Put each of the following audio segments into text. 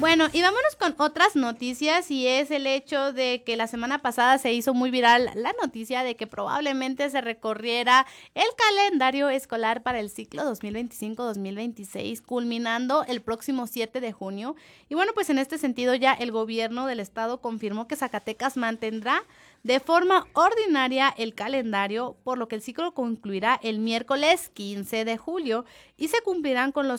Bueno, y vámonos con otras noticias, y es el hecho de que la semana pasada se hizo muy viral la noticia de que probablemente se recorriera el calendario escolar para el ciclo 2025-2026, culminando el próximo 7 de junio. Y bueno, pues en este sentido ya el gobierno del estado confirmó que Zacatecas mantendrá de forma ordinaria el calendario, por lo que el ciclo concluirá el miércoles 15 de julio y se cumplirán con los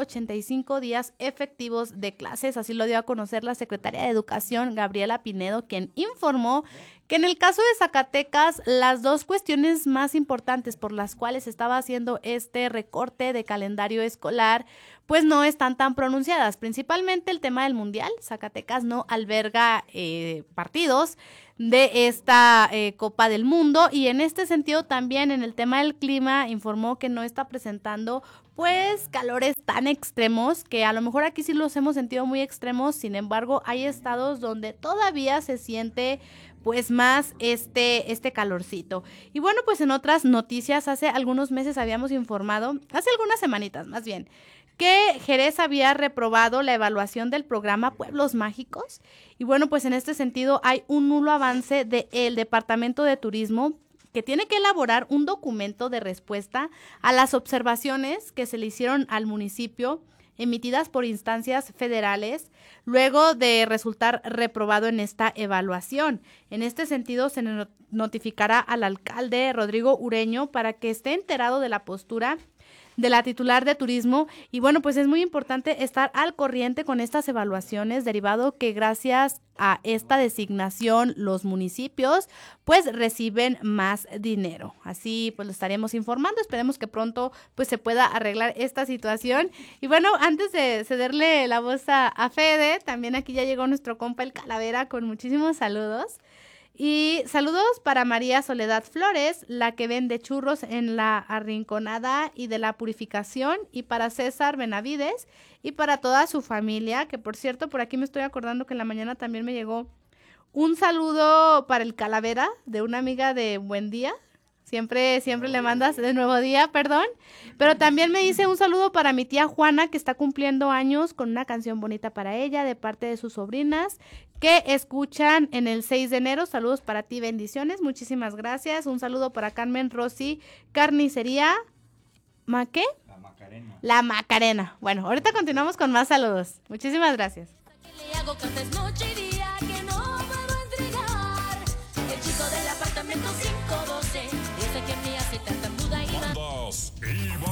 185 días efectivos de clases. Así lo dio a conocer la secretaria de Educación, Gabriela Pinedo, quien informó que en el caso de Zacatecas, las dos cuestiones más importantes por las cuales estaba haciendo este recorte de calendario escolar, pues no están tan pronunciadas. Principalmente el tema del mundial. Zacatecas no alberga partidos de esta Copa del Mundo, y en este sentido también en el tema del clima informó que no está presentando pues calores tan extremos, que a lo mejor aquí sí los hemos sentido muy extremos. Sin embargo, hay estados donde todavía se siente pues más este calorcito. Y bueno, pues en otras noticias, hace algunos meses habíamos informado, hace algunas semanitas más bien, que Jerez había reprobado la evaluación del programa Pueblos Mágicos. Y bueno, pues en este sentido hay un nulo avance del Departamento de Turismo, que tiene que elaborar un documento de respuesta a las observaciones que se le hicieron al municipio, emitidas por instancias federales, luego de resultar reprobado en esta evaluación. En este sentido, se notificará al alcalde Rodrigo Ureño para que esté enterado de la postura de la titular de turismo. Y bueno, pues es muy importante estar al corriente con estas evaluaciones, derivado que gracias a esta designación los municipios pues reciben más dinero. Así pues lo estaremos informando. Esperemos que pronto pues se pueda arreglar esta situación. Y bueno, antes de cederle la voz a Fede, también aquí ya llegó nuestro compa el Calavera con muchísimos saludos. Y saludos para María Soledad Flores, la que vende churros en la Arrinconada y de la Purificación, y para César Benavides y para toda su familia, que por cierto, por aquí me estoy acordando que en la mañana también me llegó un saludo para el Calavera de una amiga de Buen Día. Siempre le mandas de Nuevo Día, perdón. Pero también me dice un saludo para mi tía Juana, que está cumpliendo años, con una canción bonita para ella de parte de sus sobrinas que escuchan en el 6 de enero. Saludos para ti, bendiciones, muchísimas gracias. Un saludo para Carmen Rossi, Carnicería, ¿qué? La Macarena. Bueno, ahorita continuamos con más saludos. Muchísimas gracias. El chico del apartamento 512